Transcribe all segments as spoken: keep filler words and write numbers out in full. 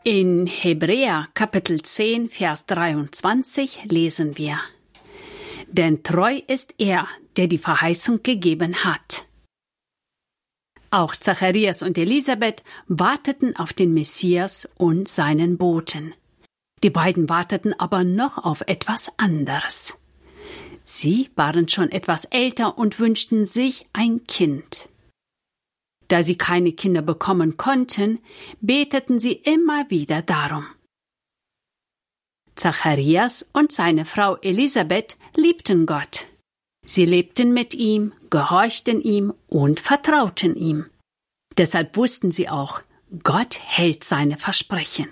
In Hebräer Kapitel zehn, Vers dreiundzwanzig lesen wir: Denn treu ist er, der die Verheißung gegeben hat. Auch Zacharias und Elisabeth warteten auf den Messias und seinen Boten. Die beiden warteten aber noch auf etwas anderes. Sie waren schon etwas älter und wünschten sich ein Kind. Da sie keine Kinder bekommen konnten, beteten sie immer wieder darum. Zacharias und seine Frau Elisabeth liebten Gott. Sie lebten mit ihm, gehorchten ihm und vertrauten ihm. Deshalb wussten sie auch, Gott hält seine Versprechen.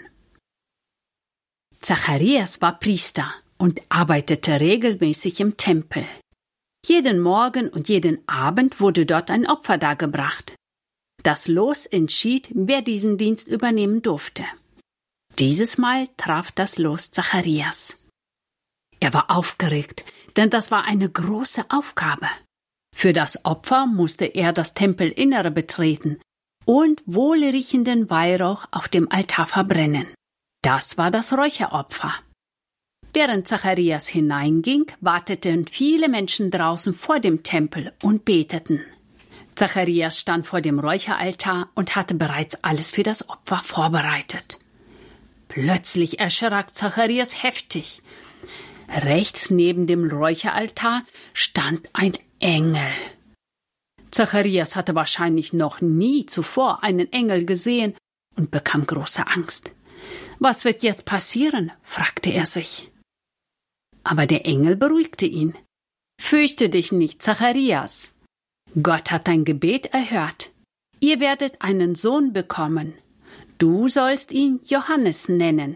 Zacharias war Priester und arbeitete regelmäßig im Tempel. Jeden Morgen und jeden Abend wurde dort ein Opfer dargebracht. Das Los entschied, wer diesen Dienst übernehmen durfte. Dieses Mal traf das Los Zacharias. Er war aufgeregt, denn das war eine große Aufgabe. Für das Opfer musste er das Tempelinnere betreten und wohlriechenden Weihrauch auf dem Altar verbrennen. Das war das Räucheropfer. Während Zacharias hineinging, warteten viele Menschen draußen vor dem Tempel und beteten. Zacharias stand vor dem Räucheraltar und hatte bereits alles für das Opfer vorbereitet. Plötzlich erschrak Zacharias heftig. Rechts neben dem Räucheraltar stand ein Engel. Zacharias hatte wahrscheinlich noch nie zuvor einen Engel gesehen und bekam große Angst. Was wird jetzt passieren? Fragte er sich. Aber der Engel beruhigte ihn. Fürchte dich nicht, Zacharias. Gott hat dein Gebet erhört. Ihr werdet einen Sohn bekommen. Du sollst ihn Johannes nennen.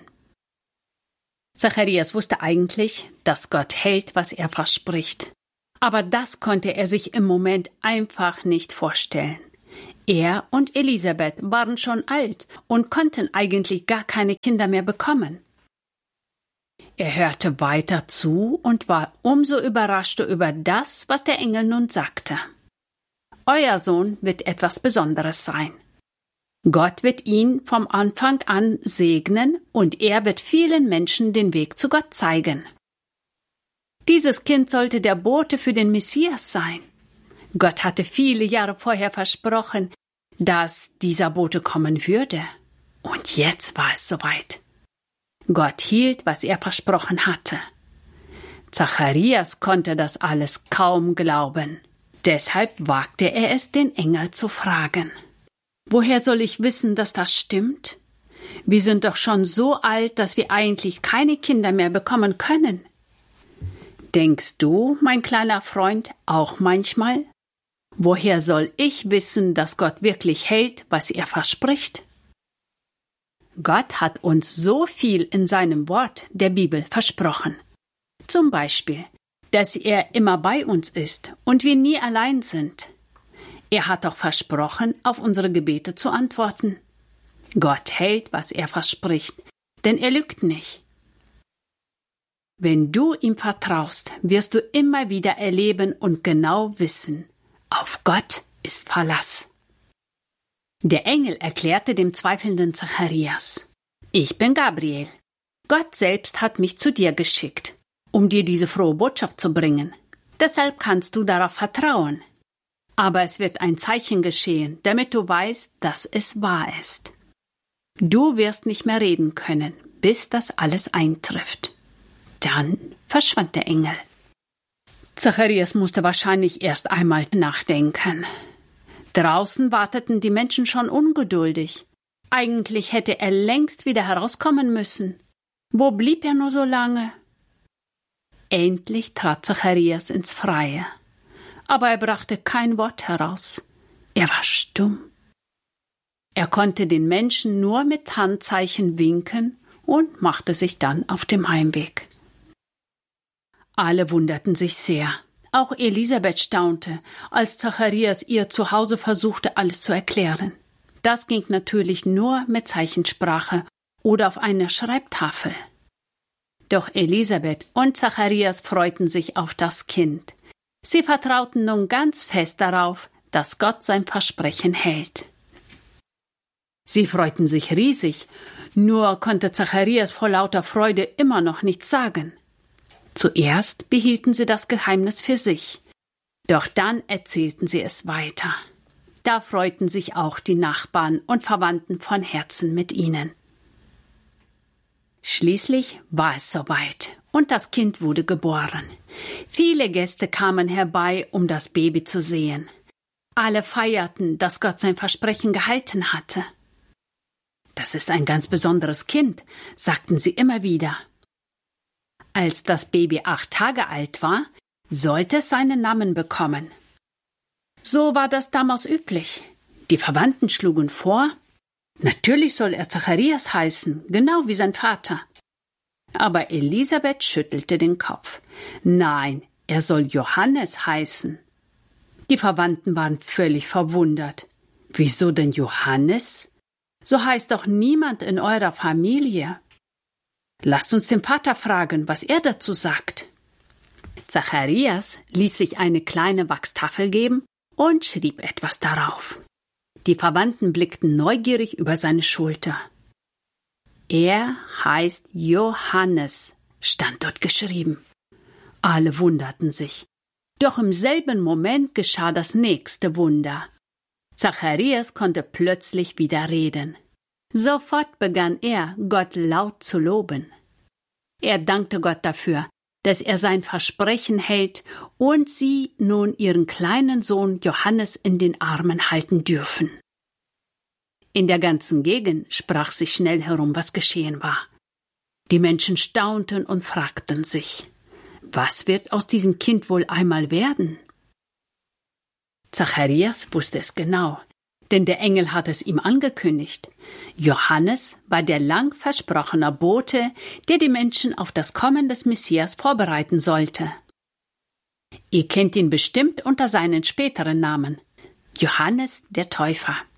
Zacharias wusste eigentlich, dass Gott hält, was er verspricht. Aber das konnte er sich im Moment einfach nicht vorstellen. Er und Elisabeth waren schon alt und konnten eigentlich gar keine Kinder mehr bekommen. Er hörte weiter zu und war umso überraschter über das, was der Engel nun sagte. Euer Sohn wird etwas Besonderes sein. Gott wird ihn vom Anfang an segnen und er wird vielen Menschen den Weg zu Gott zeigen. Dieses Kind sollte der Bote für den Messias sein. Gott hatte viele Jahre vorher versprochen, dass dieser Bote kommen würde. Und jetzt war es soweit. Gott hielt, was er versprochen hatte. Zacharias konnte das alles kaum glauben. Deshalb wagte er es, den Engel zu fragen. Woher soll ich wissen, dass das stimmt? Wir sind doch schon so alt, dass wir eigentlich keine Kinder mehr bekommen können. Denkst du, mein kleiner Freund, auch manchmal? Woher soll ich wissen, dass Gott wirklich hält, was er verspricht? Gott hat uns so viel in seinem Wort, der Bibel, versprochen. Zum Beispiel, dass er immer bei uns ist und wir nie allein sind. Er hat auch versprochen, auf unsere Gebete zu antworten. Gott hält, was er verspricht, denn er lügt nicht. Wenn du ihm vertraust, wirst du immer wieder erleben und genau wissen, auf Gott ist Verlass. Der Engel erklärte dem zweifelnden Zacharias: Ich bin Gabriel. Gott selbst hat mich zu dir geschickt, um dir diese frohe Botschaft zu bringen. Deshalb kannst du darauf vertrauen. Aber es wird ein Zeichen geschehen, damit du weißt, dass es wahr ist. Du wirst nicht mehr reden können, bis das alles eintrifft. Dann verschwand der Engel. Zacharias musste wahrscheinlich erst einmal nachdenken. Draußen warteten die Menschen schon ungeduldig. Eigentlich hätte er längst wieder herauskommen müssen. Wo blieb er nur so lange? Endlich trat Zacharias ins Freie. Aber er brachte kein Wort heraus. Er war stumm. Er konnte den Menschen nur mit Handzeichen winken und machte sich dann auf dem Heimweg. Alle wunderten sich sehr. Auch Elisabeth staunte, als Zacharias ihr zu Hause versuchte, alles zu erklären. Das ging natürlich nur mit Zeichensprache oder auf einer Schreibtafel. Doch Elisabeth und Zacharias freuten sich auf das Kind. Sie vertrauten nun ganz fest darauf, dass Gott sein Versprechen hält. Sie freuten sich riesig, nur konnte Zacharias vor lauter Freude immer noch nichts sagen. Zuerst behielten sie das Geheimnis für sich, doch dann erzählten sie es weiter. Da freuten sich auch die Nachbarn und Verwandten von Herzen mit ihnen. Schließlich war es soweit und das Kind wurde geboren. Viele Gäste kamen herbei, um das Baby zu sehen. Alle feierten, dass Gott sein Versprechen gehalten hatte. Das ist ein ganz besonderes Kind, sagten sie immer wieder. Als das Baby acht Tage alt war, sollte es seinen Namen bekommen. So war das damals üblich. Die Verwandten schlugen vor, natürlich soll er Zacharias heißen, genau wie sein Vater. Aber Elisabeth schüttelte den Kopf. Nein, er soll Johannes heißen. Die Verwandten waren völlig verwundert. Wieso denn Johannes? So heißt doch niemand in eurer Familie. Lasst uns den Vater fragen, was er dazu sagt. Zacharias ließ sich eine kleine Wachstafel geben und schrieb etwas darauf. Die Verwandten blickten neugierig über seine Schulter. Er heißt Johannes, stand dort geschrieben. Alle wunderten sich. Doch im selben Moment geschah das nächste Wunder. Zacharias konnte plötzlich wieder reden. Sofort begann er, Gott laut zu loben. Er dankte Gott dafür, dass er sein Versprechen hält und sie nun ihren kleinen Sohn Johannes in den Armen halten dürfen. In der ganzen Gegend sprach sich schnell herum, was geschehen war. Die Menschen staunten und fragten sich, was wird aus diesem Kind wohl einmal werden? Zacharias wusste es genau, denn der Engel hatte es ihm angekündigt. Johannes war der lang versprochene Bote, der die Menschen auf das Kommen des Messias vorbereiten sollte. Ihr kennt ihn bestimmt unter seinen späteren Namen, Johannes der Täufer.